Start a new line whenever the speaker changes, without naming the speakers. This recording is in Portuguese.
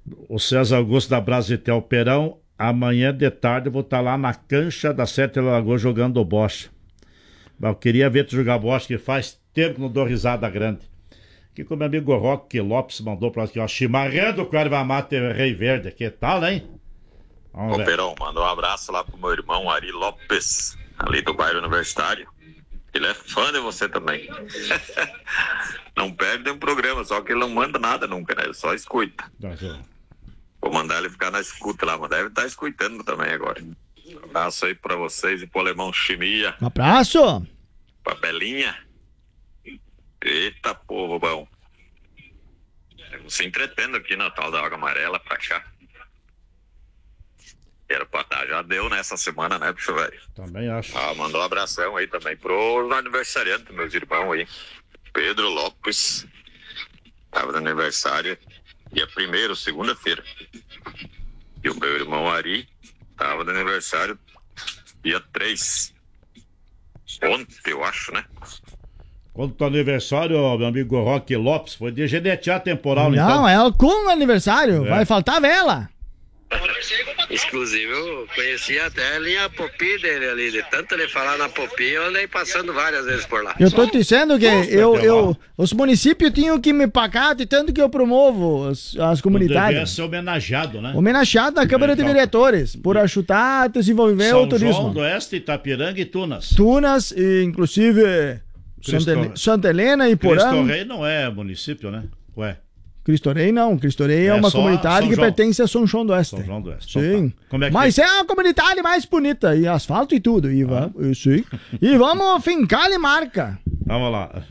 O César Augusto da Brasitel Perão, amanhã de tarde eu vou estar lá na cancha da Sete Lagoas jogando bocha. Mas eu queria ver tu jogar bocha, que faz tempo que não dou risada grande. Aqui com o meu amigo Roque Lopes mandou pra nós aqui, ó, chimarrando com erva mate Rei Verde. Que tal, hein? Vamos ver.
Ô Perão, manda um abraço lá pro meu irmão Ari Lopes, ali do bairro Universitário. Ele é fã de você também. Não perde um programa, só que ele não manda nada nunca, né? Ele só escuta. Vou mandar ele ficar na escuta lá, mas deve estar escutando também agora. Um abraço aí pra vocês e pro Alemão Chimia.
Um abraço.
Pra Belinha. Eita, povo bom. Estamos se entretendo aqui na tal da Água Amarela pra cá. Era pra dar, já deu nessa semana, né, bicho velho?
Também acho.
Mandou um abração aí também pros aniversariantes, meus irmãos aí. Pedro Lopes, tava no aniversário dia 1º, segunda-feira. E o meu irmão Ari tava no aniversário dia 3. Ontem, eu acho, né?
Quando teu aniversário, meu amigo Roque Lopes, foi de genetear temporal,
Não,
então.
é com o aniversário. Vai faltar vela.
Exclusivo, eu conhecia até a linha Popi dele ali, de tanto ele falar na Popi, eu andei passando várias vezes por lá.
Eu tô dizendo que os municípios tinham que me pagar de tanto que eu promovo as comunidades.
Devia ser homenageado, né?
Homenageado na Câmara de Vereadores, por ajudar a desenvolver o turismo.
São João do Oeste, Itapiranga e Tunas.
Tunas, e inclusive Santa Helena e Porã.
Cristo Rei não é município, né? Ué.
Cristo Rei não, Cristo Rei é uma comunidade que pertence a São João do Oeste.
São João do Oeste.
Sim.
Então, tá. Como é que
Mas é a comunidade mais bonita, e asfalto e tudo. E, sim. E vamos fincar e marca.
Vamos lá.